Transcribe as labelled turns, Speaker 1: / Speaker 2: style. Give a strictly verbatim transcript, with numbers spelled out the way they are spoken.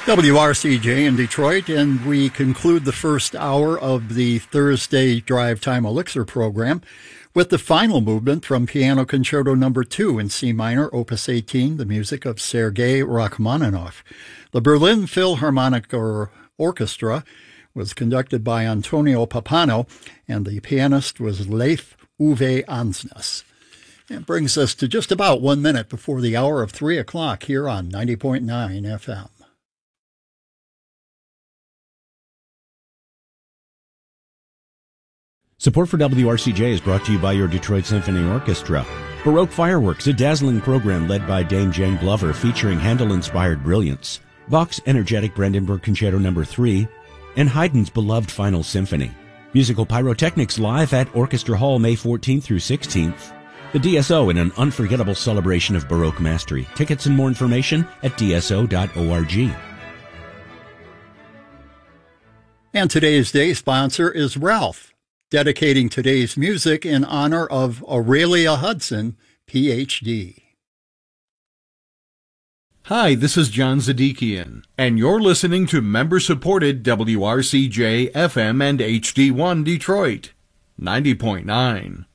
Speaker 1: W R C J in Detroit, and we conclude the first hour of the Thursday Drive Time Elixir program with the final movement from Piano Concerto Number two in C minor, Opus eighteen, the music of Sergei Rachmaninoff. The Berlin Philharmonic Orchestra was conducted by Antonio Pappano, and the pianist was Leif Uwe Ansnes. It brings us to just about one minute before the hour of three o'clock here on ninety point nine F M.
Speaker 2: Support for W R C J is brought to you by your Detroit Symphony Orchestra. Baroque Fireworks, a dazzling program led by Dame Jane Glover featuring Handel-inspired brilliance. Bach's energetic Brandenburg Concerto Number three, and Haydn's beloved Final Symphony. Musical Pyrotechnics live at Orchestra Hall May fourteenth through sixteenth. The D S O in an unforgettable celebration of Baroque mastery. Tickets and more information at d s o dot org.
Speaker 1: And today's day sponsor is Ralph, dedicating today's music in honor of Aurelia Hudson, P H D.
Speaker 3: Hi, this is John Zadikian, and you're listening to member-supported W R C J F M and H D one Detroit, ninety point nine.